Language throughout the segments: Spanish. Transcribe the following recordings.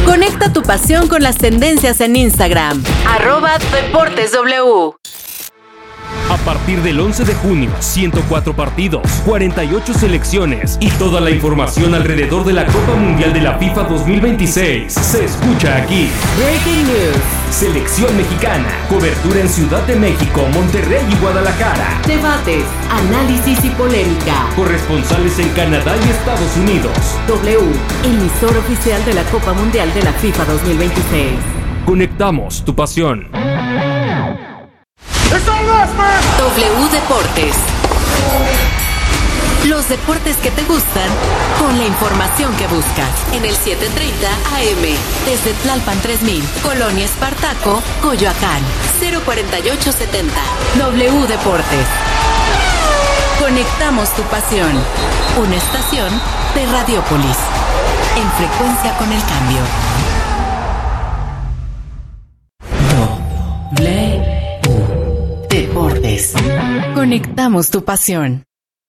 Conecta tu pasión con las tendencias en Instagram. @DeportesW. A partir del 11 de junio, 104 partidos, 48 selecciones y toda la información alrededor de la Copa Mundial de la FIFA 2026 se escucha aquí. Breaking News. Selección mexicana, cobertura en Ciudad de México, Monterrey y Guadalajara. Debates, análisis y polémica. Corresponsales en Canadá y Estados Unidos. W, emisor oficial de la Copa Mundial de la FIFA 2026. Conectamos tu pasión. W Deportes. Los deportes que te gustan con la información que buscas. En el 7:30 AM. Desde Tlalpan 3000, Colonia Espartaco, Coyoacán. 04870. W Deportes. Conectamos tu pasión. Una estación de Radiópolis. En frecuencia con el cambio. Deportes. Conectamos tu pasión.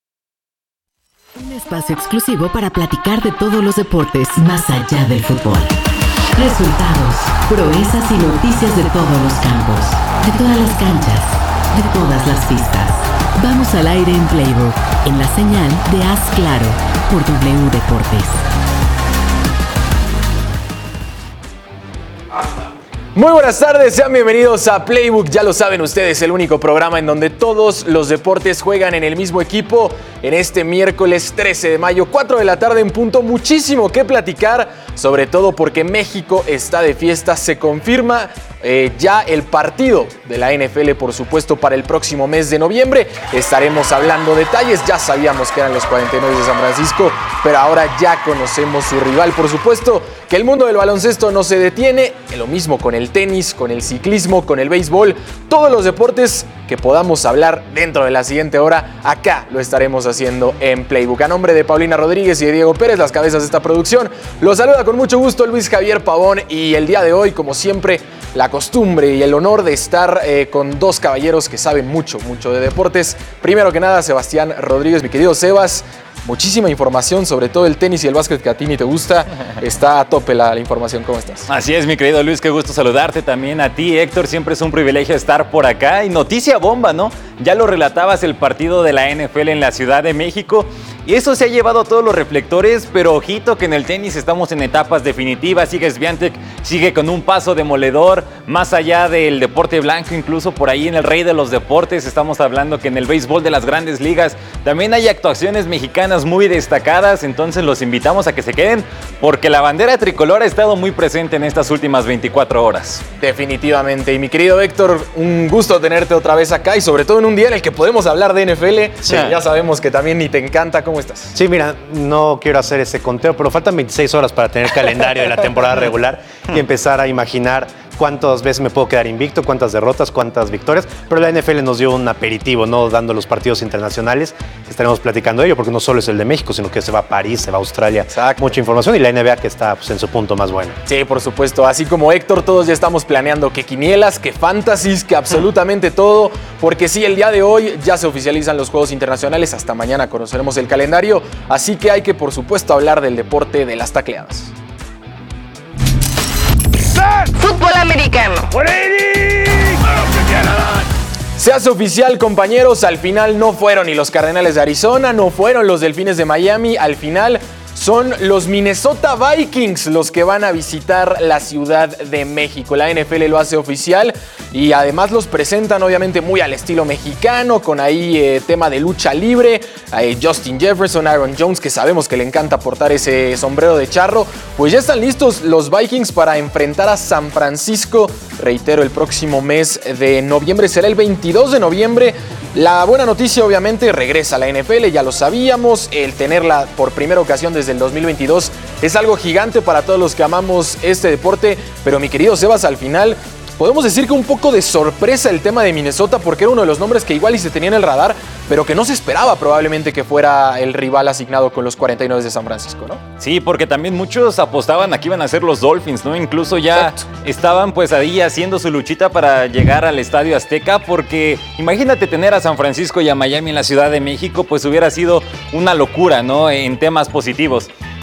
Un espacio exclusivo para platicar de todos los deportes más allá del fútbol. Resultados, proezas y noticias de todos los campos, de todas las canchas, de todas las pistas. Vamos al aire en Playbook, en la señal de Haz Claro, por W Deportes. Muy buenas tardes, sean bienvenidos a Playbook. Ya lo saben ustedes, el único programa en donde todos los deportes juegan en el mismo equipo. En este miércoles 13 de mayo, 4 de la tarde en punto. Muchísimo que platicar, sobre todo porque México está de fiesta. Se confirma ya el partido de la NFL, por supuesto, para el próximo mes de noviembre. Estaremos hablando detalles. Ya sabíamos que eran los 49 de San Francisco, pero ahora ya conocemos su rival. Por supuesto que el mundo del baloncesto no se detiene. Lo mismo con el tenis, con el ciclismo, con el béisbol. Todos los deportes que podamos hablar dentro de la siguiente hora, acá lo estaremos haciendo en Playbook. A nombre de Paulina Rodríguez y de Diego Pérez, las cabezas de esta producción, los saluda con mucho gusto Luis Javier Pavón, y el día de hoy, como siempre, la costumbre y el honor de estar con dos caballeros que saben mucho de deportes. Primero que nada, Sebastián Rodríguez, mi querido Sebas. Muchísima información, sobre todo el tenis y el básquet que a ti ni te gusta. Está a tope la información. ¿Cómo estás? Así es, mi querido Luis, qué gusto saludarte. También a ti, Héctor, siempre es un privilegio estar por acá. Y noticia bomba, ¿no? Ya lo relatabas, el partido de la NFL en la Ciudad de México. Y eso se ha llevado a todos los reflectores, pero ojito que en el tenis estamos en etapas definitivas. Sigue Swiatek, sigue con un paso demoledor, más allá del deporte blanco, incluso por ahí en el rey de los deportes. Estamos hablando que en el béisbol de las grandes ligas también hay actuaciones mexicanas muy destacadas, entonces los invitamos a que se queden porque la bandera tricolor ha estado muy presente en estas últimas 24 horas. Definitivamente. Y mi querido Héctor, un gusto tenerte otra vez acá, y sobre todo en un día en el que podemos hablar de NFL. Sí. Ya sabemos que también ni te encanta. ¿Cómo estás? Sí, mira, no quiero hacer ese conteo, pero faltan 26 horas para tener calendario de la temporada regular y empezar a imaginar cuántas veces me puedo quedar invicto, cuántas derrotas, cuántas victorias. Pero la NFL nos dio un aperitivo, ¿no? Dando los partidos internacionales. Estaremos platicando de ello, porque no solo es el de México, sino que se va a París, se va a Australia. Exacto. Mucha información, y la NBA que está en su punto más bueno. Sí, por supuesto. Así como Héctor, todos ya estamos planeando que quinielas, que fantasies, que absolutamente todo. Porque sí, el día de hoy ya se oficializan los Juegos Internacionales. Hasta mañana conoceremos el calendario. Así que hay que, por supuesto, hablar del deporte de las tacleadas. Fútbol americano. Se hace oficial, compañeros, al final no fueron ni los Cardenales de Arizona, no fueron los Delfines de Miami, al final son los Minnesota Vikings los que van a visitar la Ciudad de México. La NFL lo hace oficial y además los presentan obviamente muy al estilo mexicano, con ahí tema de lucha libre. Justin Jefferson, Aaron Jones, que sabemos que le encanta portar ese sombrero de charro. Pues ya están listos los Vikings para enfrentar a San Francisco. Reitero, el próximo mes de noviembre, será el 22 de noviembre. La buena noticia, obviamente, regresa a la NFL, ya lo sabíamos. El tenerla por primera ocasión desde el 2022 es algo gigante para todos los que amamos este deporte. Pero mi querido Sebas, al final podemos decir que un poco de sorpresa el tema de Minnesota, porque era uno de los nombres que igual y se tenía en el radar, pero que no se esperaba probablemente que fuera el rival asignado con los 49 de San Francisco, ¿no? Sí, porque también muchos apostaban a que iban a ser los Dolphins, ¿no? Incluso ya estaban pues ahí haciendo su luchita para llegar al Estadio Azteca, porque imagínate tener a San Francisco y a Miami en la Ciudad de México, pues hubiera sido una locura, ¿no? En temas positivos.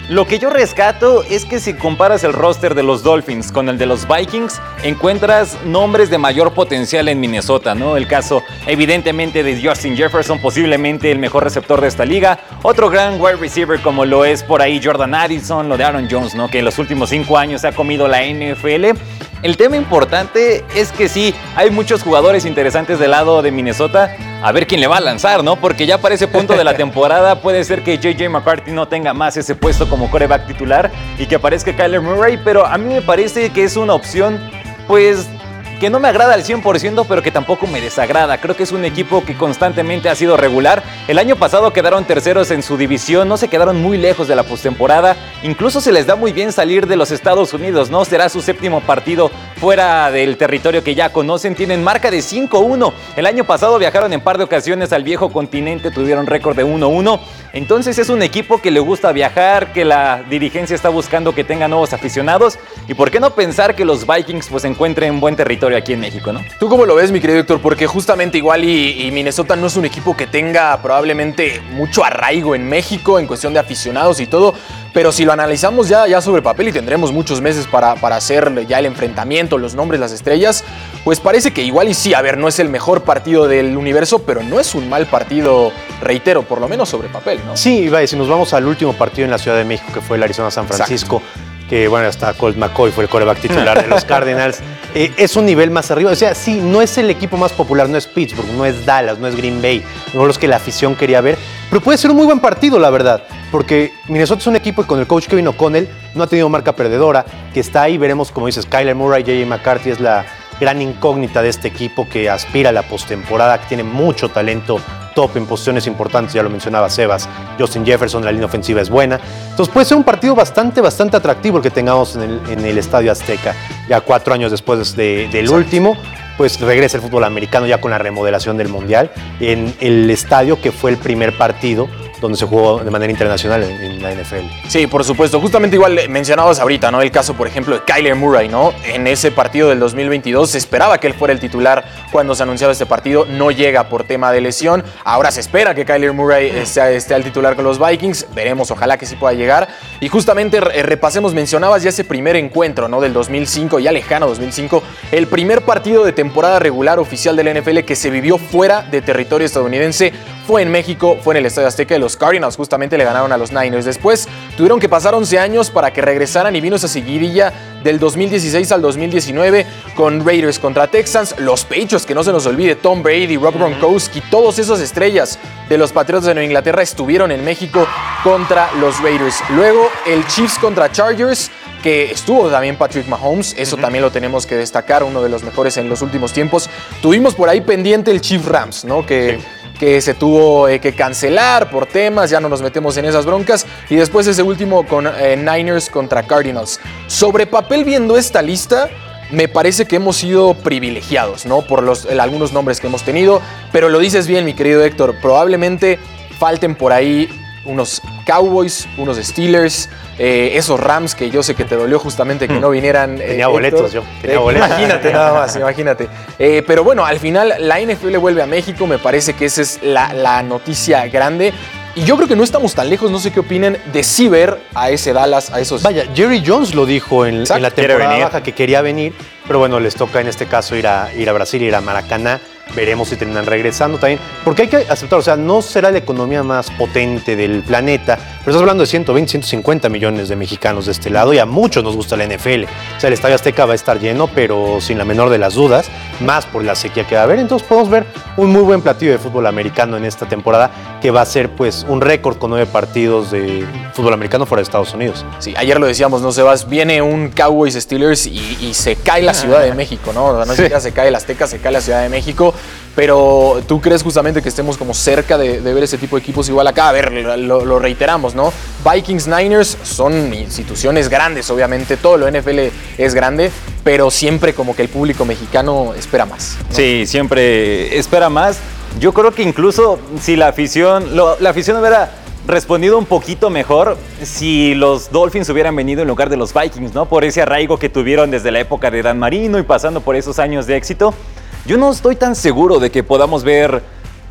Lo que yo rescato es que si comparas el roster de los Dolphins con el de los Vikings, encuentras nombres de mayor potencial en Minnesota, ¿no? El caso, evidentemente, de Justin Jefferson, posiblemente el mejor receptor de esta liga. Otro gran wide receiver como lo es por ahí Jordan Addison, lo de Aaron Jones, ¿no? Que en los últimos 5 años ha comido la NFL. El tema importante es que sí, hay muchos jugadores interesantes del lado de Minnesota. A ver quién le va a lanzar, ¿no? Porque ya para ese punto de la temporada puede ser que J.J. McCarthy no tenga más ese puesto como quarterback titular y que aparezca Kyler Murray, pero a mí me parece que es una opción, pues, que no me agrada al 100%, pero que tampoco me desagrada. Creo que es un equipo que constantemente ha sido regular. El año pasado quedaron terceros en su división, no se quedaron muy lejos de la postemporada. Incluso se les da muy bien salir de los Estados Unidos, ¿no? Será su 7º partido fuera del territorio que ya conocen. Tienen marca de 5-1. El año pasado viajaron en par de ocasiones al viejo continente, tuvieron récord de 1-1. Entonces es un equipo que le gusta viajar, que la dirigencia está buscando que tenga nuevos aficionados. Y por qué no pensar que los Vikings pues encuentren buen territorio aquí en México, ¿no? ¿Tú cómo lo ves, mi querido Héctor? Porque justamente igual y Minnesota no es un equipo que tenga probablemente mucho arraigo en México en cuestión de aficionados y todo, pero si lo analizamos ya sobre papel y tendremos muchos meses para hacer ya el enfrentamiento, los nombres, las estrellas, pues parece que igual y sí, a ver, no es el mejor partido del universo, pero no es un mal partido, reitero, por lo menos sobre papel, ¿no? Sí, Ibai, si nos vamos al último partido en la Ciudad de México, que fue el Arizona-San Francisco, que bueno, hasta Colt McCoy fue el quarterback titular de los Cardinals, es un nivel más arriba. O sea, sí, no es el equipo más popular, no es Pittsburgh, no es Dallas, no es Green Bay, no los que la afición quería ver, pero puede ser un muy buen partido, la verdad, porque Minnesota es un equipo que con el coach Kevin O'Connell no ha tenido marca perdedora, que está ahí, veremos, como dices, Kyler Murray, J.J. McCarthy es la gran incógnita de este equipo que aspira a la postemporada, que tiene mucho talento top en posiciones importantes, ya lo mencionaba Sebas, Justin Jefferson, la línea ofensiva es buena, entonces puede ser un partido bastante atractivo el que tengamos en el Estadio Azteca, ya 4 años después del último, pues regresa el fútbol americano ya con la remodelación del Mundial, en el estadio que fue el primer partido donde se jugó de manera internacional en la NFL. Sí, por supuesto. Justamente igual mencionabas ahorita, ¿no? El caso, por ejemplo, de Kyler Murray, ¿no? En ese partido del 2022 se esperaba que él fuera el titular cuando se anunciaba este partido. No llega por tema de lesión. Ahora se espera que Kyler Murray esté al titular con los Vikings. Veremos, ojalá que sí pueda llegar. Y justamente repasemos, mencionabas ya ese primer encuentro, ¿no? Del 2005, ya lejano 2005. El primer partido de temporada regular oficial de la NFL que se vivió fuera de territorio estadounidense fue en México, fue en el Estadio Azteca. Los Cardinals justamente le ganaron a los Niners. Después tuvieron que pasar 11 años para que regresaran y vino esa seguidilla del 2016 al 2019 con Raiders contra Texans, los Patriots, que no se nos olvide, Tom Brady, Rob Gronkowski, todas esas estrellas de los Patriotas de Nueva Inglaterra estuvieron en México contra los Raiders. Luego el Chiefs contra Chargers, que estuvo también Patrick Mahomes, eso también lo tenemos que destacar, uno de los mejores en los últimos tiempos. Tuvimos por ahí pendiente el Chiefs Rams, ¿no? Que se tuvo que cancelar por temas, ya no nos metemos en esas broncas. Y después ese último con Niners contra Cardinals. Sobre papel, viendo esta lista, me parece que hemos sido privilegiados, ¿no? Por algunos nombres que hemos tenido. Pero lo dices bien, mi querido Héctor, probablemente falten por ahí unos Cowboys, unos Steelers, esos Rams que yo sé que te dolió justamente que no vinieran. Tenía boletos yo. Tenía boletos. Imagínate nada más, imagínate. Pero bueno, al final la NFL vuelve a México, me parece que esa es la noticia grande. Y yo creo que no estamos tan lejos, no sé qué opinen, de sí ver a ese Dallas, a esos... Vaya, Jerry Jones lo dijo en la temporada baja que quería venir, pero bueno, les toca en este caso ir a Brasil, ir a Maracaná. Veremos si terminan regresando también, porque hay que aceptar, o sea, no será la economía más potente del planeta, pero estás hablando de 120, 150 millones de mexicanos de este lado y a muchos nos gusta la NFL. O sea, el Estadio Azteca va a estar lleno, pero sin la menor de las dudas, más por la sequía que va a haber. Entonces podemos ver un muy buen platillo de fútbol americano en esta temporada, que va a ser pues un récord con 9 partidos de fútbol americano fuera de Estados Unidos. Sí, ayer lo decíamos, no Sebas, viene un Cowboys Steelers y se cae la Ciudad de México, ¿no? O sea, no siquiera se cae el Azteca, se cae la Ciudad de México. Pero ¿tú crees justamente que estemos como cerca de ver ese tipo de equipos igual acá? A ver, lo reiteramos, ¿no? Vikings, Niners son instituciones grandes, obviamente, todo lo NFL es grande, pero siempre como que el público mexicano espera más, ¿no? Sí, siempre espera más. Yo creo que incluso si la afición hubiera respondido un poquito mejor si los Dolphins hubieran venido en lugar de los Vikings, ¿no? Por ese arraigo que tuvieron desde la época de Dan Marino y pasando por esos años de éxito. Yo no estoy tan seguro de que podamos ver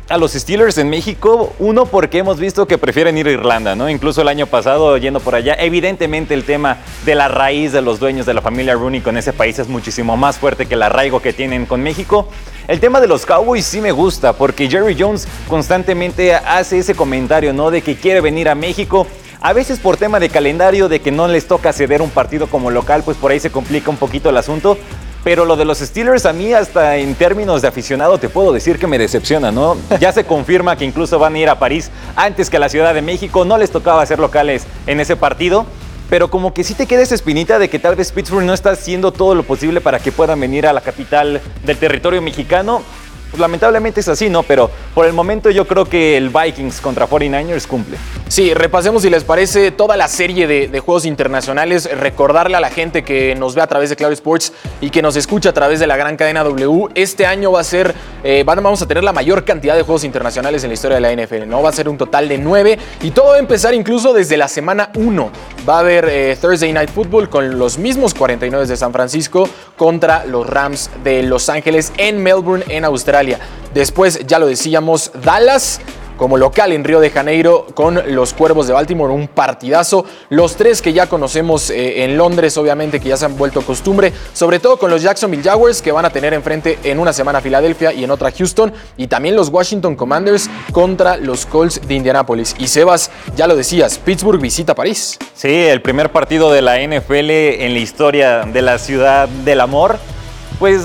a los Steelers en México, uno porque hemos visto que prefieren ir a Irlanda, ¿no? Incluso el año pasado yendo por allá, evidentemente el tema de la raíz de los dueños de la familia Rooney con ese país es muchísimo más fuerte que el arraigo que tienen con México. El tema de los Cowboys sí me gusta porque Jerry Jones constantemente hace ese comentario, ¿no? De que quiere venir a México. A veces por tema de calendario, de que no les toca ceder un partido como local, pues por ahí se complica un poquito el asunto. Pero lo de los Steelers a mí hasta en términos de aficionado te puedo decir que me decepciona, ¿no? Ya se confirma que incluso van a ir a París antes que a la Ciudad de México. No les tocaba ser locales en ese partido. Pero como que sí te queda esa espinita de que tal vez Pittsburgh no está haciendo todo lo posible para que puedan venir a la capital del territorio mexicano. Pues lamentablemente es así, ¿no? Pero por el momento yo creo que el Vikings contra 49ers cumple. Sí, repasemos si les parece toda la serie de juegos internacionales. Recordarle a la gente que nos ve a través de Claro Sports y que nos escucha a través de la gran cadena W. Este año va a ser, vamos a tener la mayor cantidad de juegos internacionales en la historia de la NFL, ¿no? Va a ser un total de 9 y todo va a empezar incluso desde la semana 1. Va a haber Thursday Night Football con los mismos 49 de San Francisco contra los Rams de Los Ángeles en Melbourne, en Australia. Después, ya lo decíamos, Dallas como local en Río de Janeiro con los Cuervos de Baltimore, un partidazo. Los tres que ya conocemos en Londres, obviamente, que ya se han vuelto costumbre, sobre todo con los Jacksonville Jaguars, que van a tener enfrente en una semana Filadelfia y en otra Houston, y también los Washington Commanders contra los Colts de Indianápolis. Y Sebas, ya lo decías, Pittsburgh visita París. Sí, el primer partido de la NFL en la historia de la ciudad del amor. Pues,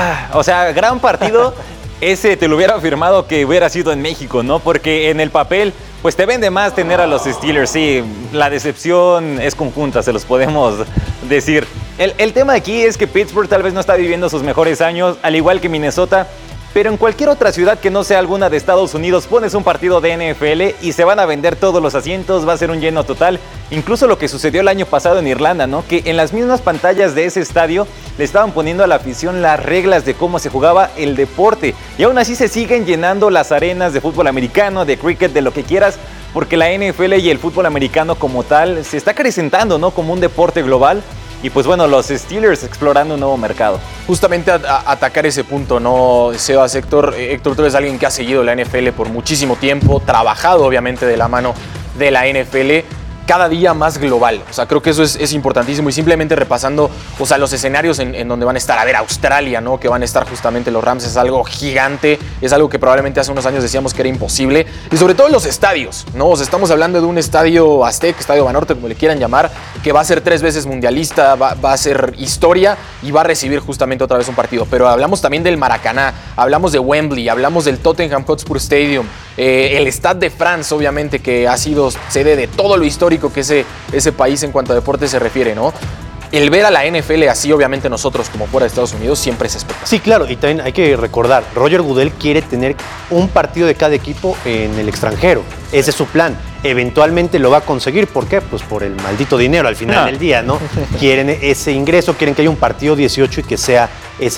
o sea, gran partido. Ese te lo hubiera afirmado que hubiera sido en México, ¿no? Porque en el papel, pues te vende más tener a los Steelers. Sí, la decepción es conjunta, se los podemos decir. El tema aquí es que Pittsburgh tal vez no está viviendo sus mejores años, al igual que Minnesota. Pero en cualquier otra ciudad que no sea alguna de Estados Unidos, pones un partido de NFL y se van a vender todos los asientos, va a ser un lleno total. Incluso lo que sucedió el año pasado en Irlanda, ¿no? Que en las mismas pantallas de ese estadio le estaban poniendo a la afición las reglas de cómo se jugaba el deporte. Y aún así se siguen llenando las arenas de fútbol americano, de cricket, de lo que quieras, porque la NFL y el fútbol americano como tal se está acrecentando, ¿no? Como un deporte global. Y pues bueno, los Steelers explorando un nuevo mercado. Justamente a atacar ese punto, ¿no, Sebas? Héctor, tú eres alguien que ha seguido la NFL por muchísimo tiempo, trabajado obviamente de la mano de la NFL, cada día más global. O sea, creo que eso es importantísimo y simplemente repasando, o sea, los escenarios en donde van a estar. A ver, Australia, ¿no? Que van a estar justamente los Rams, es algo gigante, es algo que probablemente hace unos años decíamos que era imposible. Y sobre todo los estadios, ¿no? O sea, estamos hablando de un estadio Azteca, estadio Banorte, como le quieran llamar, que va a ser 3 veces mundialista, va a ser historia y va a recibir justamente otra vez un partido. Pero hablamos también del Maracaná, hablamos de Wembley, hablamos del Tottenham Hotspur Stadium, el Stade de France, obviamente, que ha sido sede de todo lo histórico que ese país en cuanto a deporte se refiere, ¿no? El ver a la NFL así, obviamente nosotros como fuera de Estados Unidos, siempre es espectacular. Sí, claro, y también hay que recordar, Roger Goodell quiere tener un partido de cada equipo en el extranjero. Ese es su plan. Eventualmente lo va a conseguir. ¿Por qué? Pues por el maldito dinero al final del día, ¿no? Quieren ese ingreso, quieren que haya un partido 18 y que sea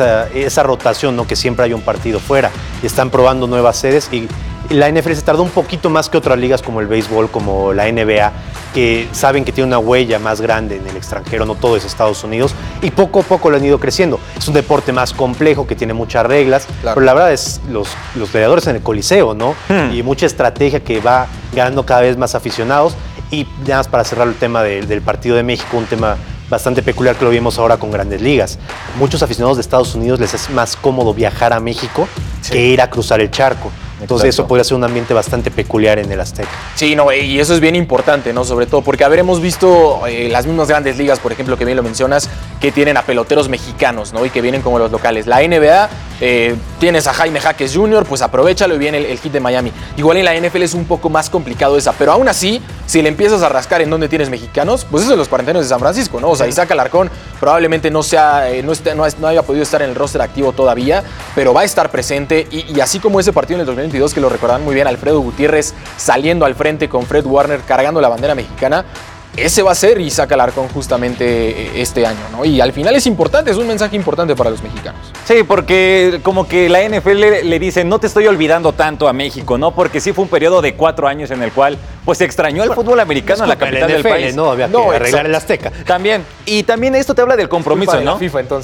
esa rotación, ¿no? Que siempre haya un partido fuera. Están probando nuevas sedes y la NFL se tardó un poquito más que otras ligas como el béisbol, como la NBA, que saben que tiene una huella más grande en el extranjero, no todo es Estados Unidos, y poco a poco lo han ido creciendo. Es un deporte más complejo, que tiene muchas reglas, claro. Pero la verdad es los gladiadores en el Coliseo, ¿no? Y mucha estrategia que va ganando cada vez más aficionados. Y nada más para cerrar el tema del partido de México, un tema bastante peculiar que lo vimos ahora con Grandes Ligas. Muchos aficionados de Estados Unidos les es más cómodo viajar a México que ir a cruzar el charco. Entonces Exacto. Eso podría ser un ambiente bastante peculiar en el Azteca. Sí, no, y eso es bien importante, ¿no? Sobre todo porque hemos visto las mismas Grandes Ligas, por ejemplo, que bien lo mencionas, que tienen a peloteros mexicanos, ¿no? Y que vienen como los locales. La NBA, tienes a Jaime Jaques Jr., pues aprovechalo y viene el Heat de Miami. Igual en la NFL es un poco más complicado esa, pero aún así, si le empiezas a rascar en donde tienes mexicanos, pues eso es los 49 de San Francisco, ¿no? O sea, Isaac Alarcón probablemente no haya podido estar en el roster activo todavía, pero va a estar presente y así como ese partido en el 2022, que lo recordarán muy bien, Alfredo Gutiérrez saliendo al frente con Fred Warner cargando la bandera mexicana, ese va a ser Isaac Alarcón justamente este año, ¿no? Y al final es importante, es un mensaje importante para los mexicanos. Sí, porque como que la NFL le dice, no te estoy olvidando tanto a México, ¿no? Porque sí fue un periodo de 4 años en el cual pues se extrañó el fútbol americano en la capital del país. No, había que arreglar el Azteca. También. Y también esto te habla del compromiso, ¿no? La FIFA, entonces.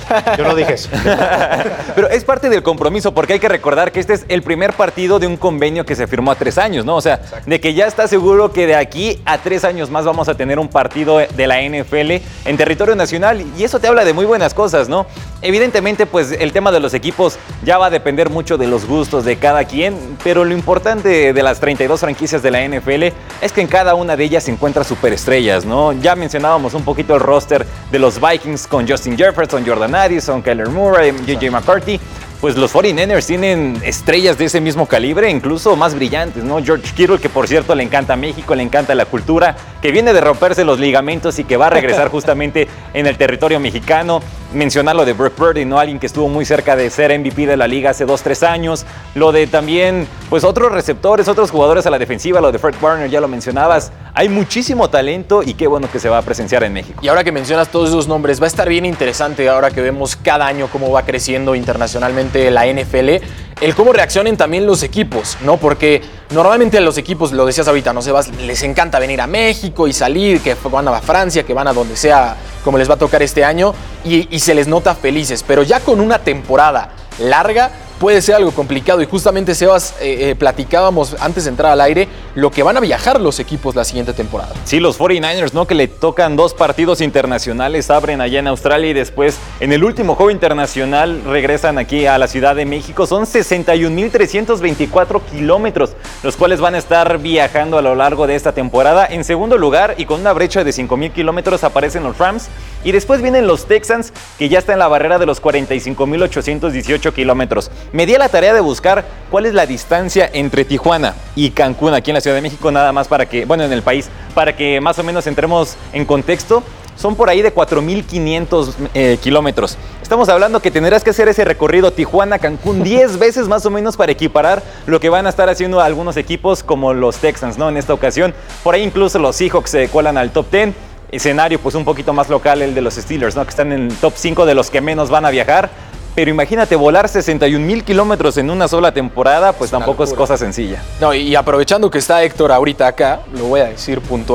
Yo no dije eso. Pero es parte del compromiso, porque hay que recordar que este es el primer partido de un convenio que se firmó a 3 años, ¿no? O sea, de que ya está seguro que de aquí a 3 años más vamos a tener un partido de la NFL en territorio nacional, y eso te habla de muy buenas cosas, ¿no? Evidentemente, pues el tema de los equipos ya va a depender mucho de los gustos de cada quien, pero lo importante de las 32 franquicias de la NFL es que en cada una de ellas se encuentra superestrellas, ¿no? Ya mencionábamos un poquito el roster de los Vikings con Justin Jefferson, Jordan Addison, Kyler Murray, J.J. McCarthy. Pues los 49ers tienen estrellas de ese mismo calibre, incluso más brillantes, ¿no? George Kittle, que por cierto le encanta México, le encanta la cultura, que viene de romperse los ligamentos y que va a regresar justamente en el territorio mexicano. Mencionar lo de Brock Purdy, ¿no? Alguien que estuvo muy cerca de ser MVP de la liga hace 2-3 años. Lo de también, pues otros receptores, otros jugadores a la defensiva, lo de Fred Warner, ya lo mencionabas. Hay muchísimo talento y qué bueno que se va a presenciar en México. Y ahora que mencionas todos esos nombres, va a estar bien interesante ahora que vemos cada año cómo va creciendo internacionalmente la NFL, el cómo reaccionen también los equipos, ¿no? Porque normalmente a los equipos, lo decías ahorita, no les encanta venir a México y salir, que van a Francia, que van a donde sea, como les va a tocar este año, y se les nota felices. Pero ya con una temporada larga puede ser algo complicado, y justamente, Sebas, platicábamos antes de entrar al aire lo que van a viajar los equipos la siguiente temporada. Sí, los 49ers, ¿no? Que le tocan 2 partidos internacionales, abren allá en Australia y después en el último juego internacional regresan aquí a la Ciudad de México. Son 61,324 kilómetros los cuales van a estar viajando a lo largo de esta temporada. En segundo lugar, y con una brecha de 5,000 kilómetros, aparecen los Rams, y después vienen los Texans, que ya está en la barrera de los 45,818 kilómetros. Me di a la tarea de buscar cuál es la distancia entre Tijuana y Cancún, aquí en la Ciudad de México, nada más para que, bueno, en el país, para que más o menos entremos en contexto. Son por ahí de 4,500 kilómetros. Estamos hablando que tendrás que hacer ese recorrido Tijuana-Cancún 10 veces más o menos para equiparar lo que van a estar haciendo algunos equipos como los Texans, ¿no? En esta ocasión, por ahí incluso los Seahawks se cuelan al top 10. Escenario pues un poquito más local, el de los Steelers, ¿no? Que están en el top 5 de los que menos van a viajar. Pero imagínate, volar 61,000 kilómetros en una sola temporada, pues tampoco es cosa sencilla. No, y aprovechando que está Héctor ahorita acá, lo voy a decir puntual.